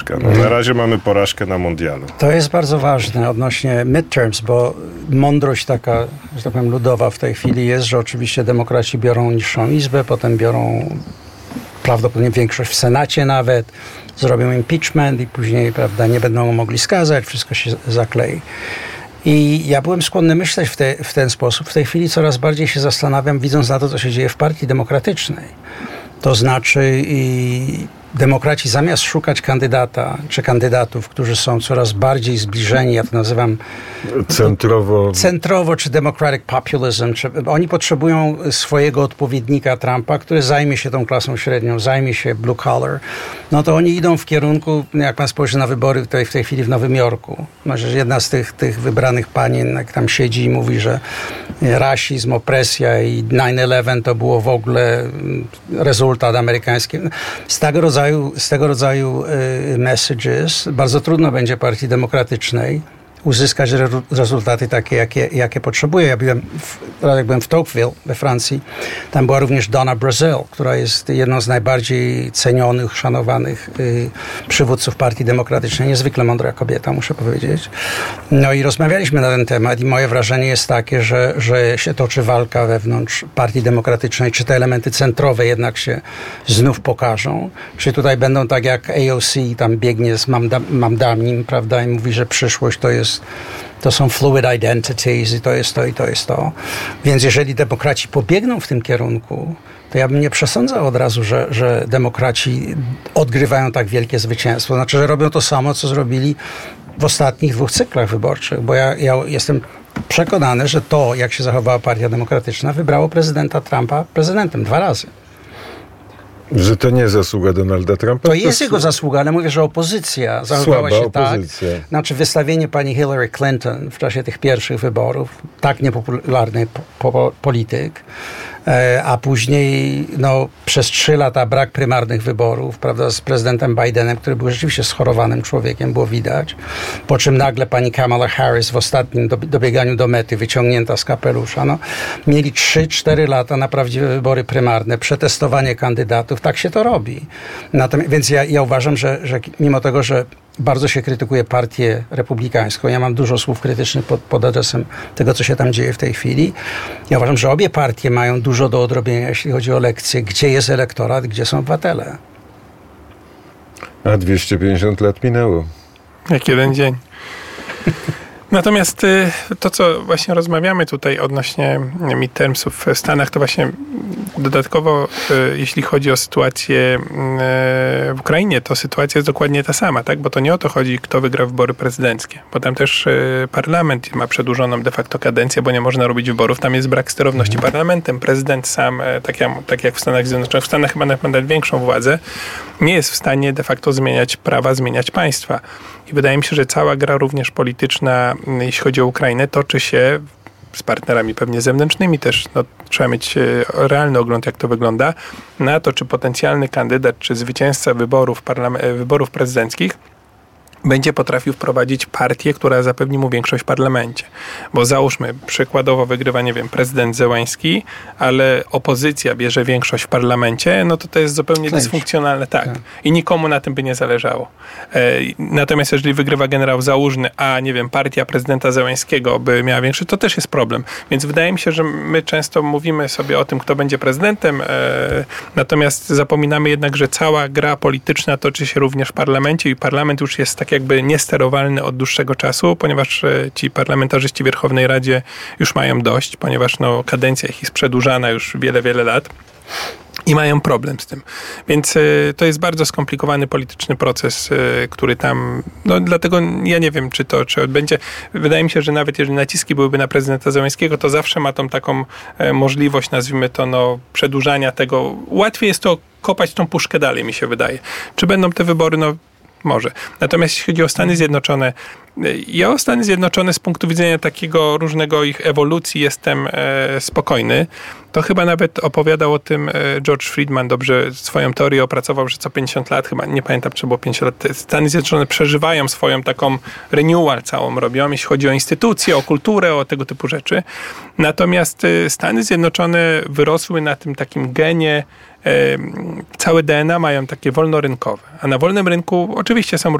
porażka. No, na razie mamy porażkę na mundialu. To jest bardzo ważne odnośnie midterms, bo mądrość taka, że tak powiem, ludowa w tej chwili jest, że oczywiście demokraci biorą niższą izbę, potem biorą prawdopodobnie większość w Senacie nawet, zrobią impeachment i później, prawda, nie będą mogli skazać, wszystko się zaklei. I ja byłem skłonny myśleć w ten sposób. W tej chwili coraz bardziej się zastanawiam, widząc na to, co się dzieje w Partii Demokratycznej. To znaczy demokraci zamiast szukać kandydata czy kandydatów, którzy są coraz bardziej zbliżeni, ja to nazywam centrowo czy democratic populism, oni potrzebują swojego odpowiednika Trumpa, który zajmie się tą klasą średnią, zajmie się blue collar, no to oni idą w kierunku, jak pan spojrzy na wybory w tej chwili w Nowym Jorku, no, że jedna z tych wybranych panien, jak tam siedzi i mówi, że rasizm, opresja i 9/11 to było w ogóle rezultat amerykański. Z tego rodzaju messages bardzo trudno będzie Partii Demokratycznej uzyskać rezultaty takie, jakie potrzebuje. Ja byłem w Tocqueville we Francji. Tam była również Donna Brazile, która jest jedną z najbardziej cenionych, szanowanych przywódców Partii Demokratycznej. Niezwykle mądra kobieta, muszę powiedzieć. No i rozmawialiśmy na ten temat i moje wrażenie jest takie, że się toczy walka wewnątrz Partii Demokratycznej. Czy te elementy centrowe jednak się znów pokażą? Czy tutaj będą tak jak AOC, tam biegnie z Mamdamim, prawda, i mówi, że przyszłość to są fluid identities i to jest to i to jest to. Więc jeżeli demokraci pobiegną w tym kierunku, to ja bym nie przesądzał od razu, że demokraci odgrywają tak wielkie zwycięstwo. Znaczy, że robią to samo, co zrobili w ostatnich 2 cyklach wyborczych, bo ja jestem przekonany, że to, jak się zachowała Partia Demokratyczna, wybrało prezydenta Trumpa prezydentem 2 razy. Że to nie zasługa Donalda Trumpa? To jest jego zasługa, ale mówię, że opozycja zachowała się tak. Znaczy wystawienie pani Hillary Clinton w czasie tych pierwszych wyborów, tak niepopularny polityk, a później przez 3 lata brak prymarnych wyborów, prawda, z prezydentem Bidenem, który był rzeczywiście schorowanym człowiekiem, było widać. Po czym nagle pani Kamala Harris w ostatnim dobieganiu do mety, wyciągnięta z kapelusza. Mieli 3-4 lata na prawdziwe wybory prymarne, przetestowanie kandydatów. Tak się to robi. Więc ja uważam, że mimo tego, że bardzo się krytykuje partię republikańską. Ja mam dużo słów krytycznych pod adresem tego, co się tam dzieje w tej chwili. Ja uważam, że obie partie mają dużo do odrobienia, jeśli chodzi o lekcje, gdzie jest elektorat, gdzie są obywatele. A 250 lat minęło. Jak jeden dzień. Natomiast to, co właśnie rozmawiamy tutaj odnośnie midtermsów w Stanach, to właśnie dodatkowo, jeśli chodzi o sytuację w Ukrainie, to sytuacja jest dokładnie ta sama, tak? Bo to nie o to chodzi, kto wygra wybory prezydenckie. Bo tam też parlament ma przedłużoną de facto kadencję, bo nie można robić wyborów. Tam jest brak sterowności parlamentem. Prezydent sam, tak jak w Stanach Zjednoczonych, w Stanach chyba nawet większą władzę, nie jest w stanie de facto zmieniać prawa, zmieniać państwa. I wydaje mi się, że cała gra również polityczna, jeśli chodzi o Ukrainę, toczy się z partnerami pewnie zewnętrznymi też. Trzeba mieć realny ogląd, jak to wygląda, na to, czy potencjalny kandydat, czy zwycięzca wyborów prezydenckich będzie potrafił wprowadzić partię, która zapewni mu większość w parlamencie. Bo załóżmy, przykładowo wygrywa, nie wiem, prezydent Zełański, ale opozycja bierze większość w parlamencie, to jest zupełnie dysfunkcjonalne. Tak. I nikomu na tym by nie zależało. Natomiast jeżeli wygrywa generał Załużny, a nie wiem, partia prezydenta Zełańskiego by miała większość, to też jest problem. Więc wydaje mi się, że my często mówimy sobie o tym, kto będzie prezydentem, natomiast zapominamy jednak, że cała gra polityczna toczy się również w parlamencie i parlament już jest tak jakby niesterowalny od dłuższego czasu, ponieważ ci parlamentarzyści w Werchownej Radzie już mają dość, ponieważ kadencja ich jest przedłużana już wiele, wiele lat. I mają problem z tym. Więc to jest bardzo skomplikowany polityczny proces, który tam... dlatego ja nie wiem, czy odbędzie. Wydaje mi się, że nawet jeżeli naciski byłyby na prezydenta Zełańskiego, to zawsze ma tą taką możliwość, nazwijmy to, przedłużania tego. Łatwiej jest to kopać tą puszkę dalej, mi się wydaje. Czy będą te wybory? Może. Natomiast jeśli chodzi o Stany Zjednoczone, ja o Stany Zjednoczone z punktu widzenia takiego różnego ich ewolucji jestem spokojny. To chyba nawet opowiadał o tym George Friedman, dobrze swoją teorię opracował, że co 50 lat, chyba nie pamiętam, czy było 50 lat, Stany Zjednoczone przeżywają swoją taką renewal całą robią, jeśli chodzi o instytucje, o kulturę, o tego typu rzeczy. Natomiast Stany Zjednoczone wyrosły na tym takim genie, całe DNA mają takie wolnorynkowe, a na wolnym rynku oczywiście są